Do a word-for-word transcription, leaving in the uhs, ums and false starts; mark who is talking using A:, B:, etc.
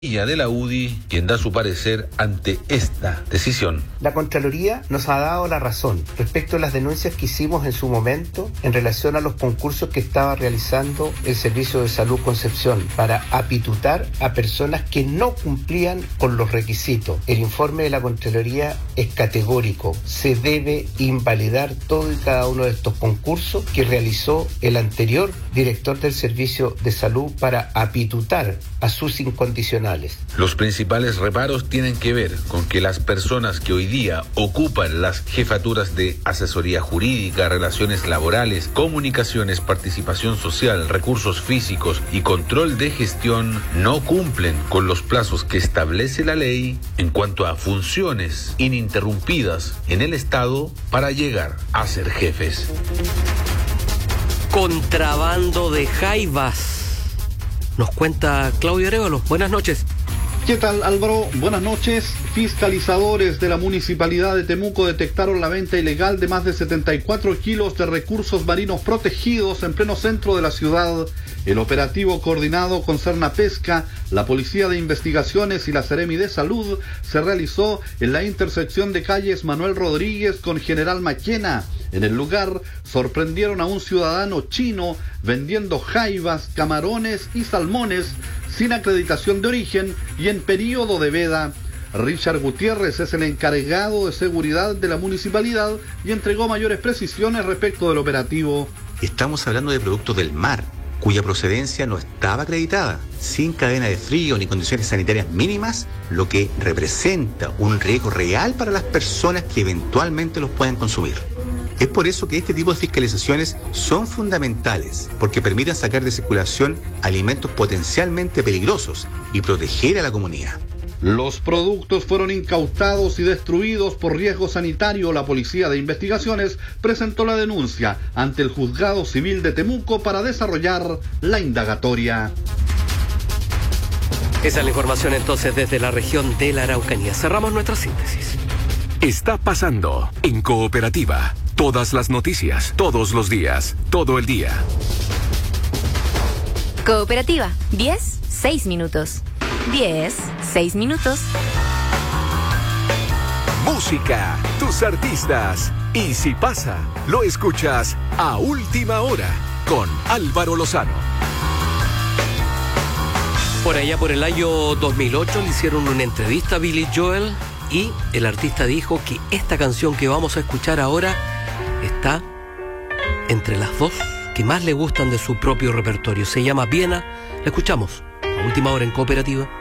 A: de la U D I, quien da su parecer ante esta decisión.
B: La Contraloría nos ha dado la razón respecto a las denuncias que hicimos en su momento en relación a los concursos que estaba realizando el Servicio de Salud Concepción para apitutar a personas que no cumplían con los requisitos. El informe de la Contraloría es categórico. Se debe invalidar todo y cada uno de estos concursos que realizó el anterior director del Servicio de Salud para apitutar a sus incondicionales.
A: Los principales reparos tienen que ver con que las personas que hoy día ocupan las jefaturas de asesoría jurídica, relaciones laborales, comunicaciones, participación social, recursos físicos y control de gestión no cumplen con los plazos que establece la ley en cuanto a funciones ininterrumpidas en el Estado para llegar a ser jefes.
C: Contrabando de jaivas. Nos cuenta Claudio Arévalo. Buenas noches.
D: ¿Qué tal, Álvaro? Buenas noches. Fiscalizadores de la Municipalidad de Temuco detectaron la venta ilegal de más de setenta y cuatro kilos de recursos marinos protegidos en pleno centro de la ciudad. El operativo coordinado con Cernapesca, la Policía de Investigaciones y la Seremi de Salud se realizó en la intersección de calles Manuel Rodríguez con General Maquena. En el lugar sorprendieron a un ciudadano chino vendiendo jaivas, camarones y salmones sin acreditación de origen y en periodo de veda. Richard Gutiérrez es el encargado de seguridad de la municipalidad y entregó mayores precisiones respecto del operativo.
E: Estamos hablando de productos del mar, cuya procedencia no estaba acreditada, sin cadena de frío ni condiciones sanitarias mínimas, lo que representa un riesgo real para las personas que eventualmente los puedan consumir. Es por eso que este tipo de fiscalizaciones son fundamentales, porque permiten sacar de circulación alimentos potencialmente peligrosos y proteger a la comunidad.
D: Los productos fueron incautados y destruidos por riesgo sanitario. La Policía de Investigaciones presentó la denuncia ante el Juzgado Civil de Temuco para desarrollar la indagatoria.
C: Esa es la información entonces desde la región de la Araucanía. Cerramos nuestra síntesis.
F: Está pasando en Cooperativa. Todas las noticias, todos los días, todo el día.
G: Cooperativa, diez, seis minutos. diez, seis minutos.
F: Música, tus artistas. Y si pasa, lo escuchas a última hora con Álvaro Lozano.
C: Por allá por el año dos mil ocho le hicieron una entrevista a Billy Joel y el artista dijo que esta canción que vamos a escuchar ahora está entre las dos que más le gustan de su propio repertorio. Se llama Viena. La escuchamos a última hora en Cooperativa.